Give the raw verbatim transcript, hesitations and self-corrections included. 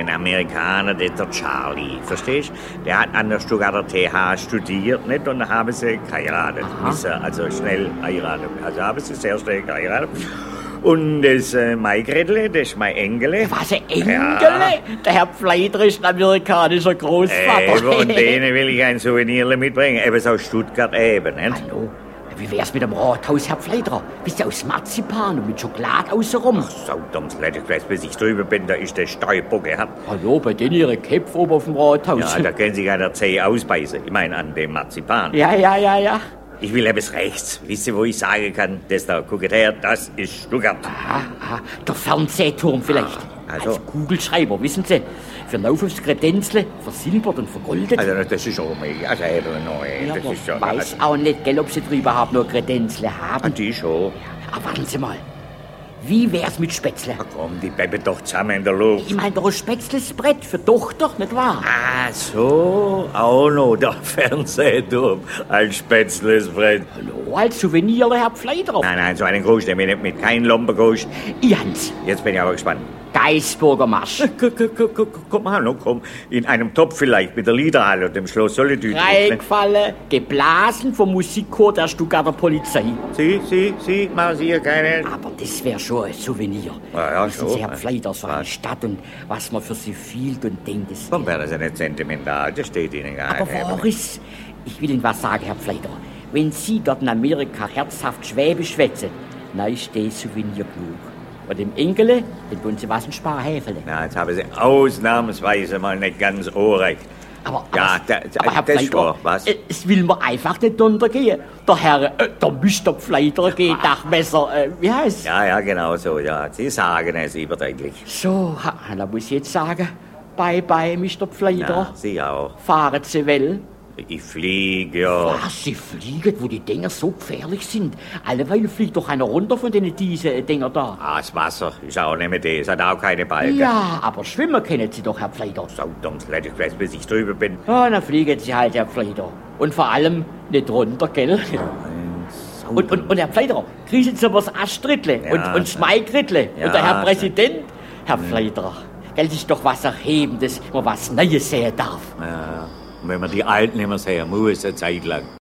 einen Amerikaner, der, der Charlie, verstehst du? Der hat an der Stuttgarter T H studiert, nicht? Und dann haben sie geheiratet. Also schnell heiraten. Also haben sie sehr schnell geheiratet. Und das äh, mein Gretle, das ist mein Engele. Was, ein Engele? Ja. Der Herr Pfleider ist ein amerikanischer Großvater. Eben, und denen will ich ein Souvenir mitbringen. Eben aus Stuttgart eben, nicht? Hallo? Wie wär's mit dem Rathaus, Herr Pfleider? Bist du aus Marzipan und mit Schokolade außenrum? Ach, so dumm's Leid, ich weiß, bis ich drüber bin, da ist der Steuerbock gehabt. Hallo, bei denen ihre Köpfe oben auf dem Rathaus. Ja, da können sich einer Zeh ausbeißen. Ich meine, an dem Marzipan. Ja, ja, ja, ja. Ich will etwas rechts. Wisst ihr, wo ich sagen kann, das da, guckt her, das ist Stuttgart. Aha, aha. Der Fernsehturm vielleicht. Ah, also. Als Kugelschreiber, wissen Sie. Für Lauf aufs Kredenzle, versilbert und vergoldet. Also, das ist schon mega. Also, eben noch, ey. Ja, Das aber ist schon. weiß auch nicht, gell, ob Sie drüber überhaupt noch Kredenzle Ah, haben. die schon. Aber warten Sie mal. Wie wär's mit Spätzle? Ach komm, die bleiben doch zusammen in der Luft. Ich meine, doch ein Spätzlesbrett für Tochter, nicht wahr? Ah, so. Auch noch der Fernsehturm. Ein Spätzlesbrett. Hallo, als Souvenir, Herr Pfleider. Nein, nein, so einen Groß nehme ich nicht mit. Kein Lombergroß. Jans, Jetzt bin ich aber gespannt. Geisburger Marsch. Komm mal, no, komm. In einem Topf vielleicht, mit der Liederhalle und dem Schloss Solitude. Reingefallen, geblasen vom Musikchor der Stuttgarter Polizei. Sie, Sie, Sie, machen Sie hier keine... Aber das wäre schon ein Souvenir. Ja, ja, Wissen schon. Sie, Herr Pfleider, so eine Stadt und was man für sie fühlt und denkt. Das Komm, wäre das ja nicht sentimental, das steht Ihnen gar Aber nicht. wahr ist, ich will Ihnen was sagen, Herr Pfleider. Wenn Sie dort in Amerika herzhaft Schwäbisch schwätzen, dann ist das Souvenir genug. Bei dem Engele, den wollen Sie was in Sparhäfele. Ja, jetzt haben Sie ausnahmsweise mal nicht ganz unrecht. Aber, Ja, aber, da, da, aber Herr das Pfleider, war was. äh, es will mir einfach nicht untergehen. Der Herr, äh, der Mister Pfleider geht nach Messer, äh, wie heißt Ja, ja, genau so, ja. Sie sagen es überdeutlich. So, ha, da muss ich jetzt sagen, bye bye, Mister Pfleider. Ja, Sie auch. Fahren Sie well. Ich fliege, ja. Was, Sie fliegen, wo die Dinger so gefährlich sind? Alleweil fliegt doch einer runter von denen diese Dinger da. Ah, das Wasser ist auch nicht mehr das, hat auch keine Balken. Ja, aber schwimmen können Sie doch, Herr Pfleider. So dumm's Leid, ich weiß, bis ich drüber bin. Ja, dann fliegen Sie halt, Herr Pfleider. Und vor allem nicht runter, gell? So Und, und, und Herr Pfleider, kriegen Sie was Astridle Ja, und, und Schmeigridle. ja, und der Herr ja. Präsident, Herr Pfleider, gell, das ist doch was Erhebendes, wo man was Neues sehen darf. Ja, wenn man die Alten immer sehen muss, eine Zeit lang.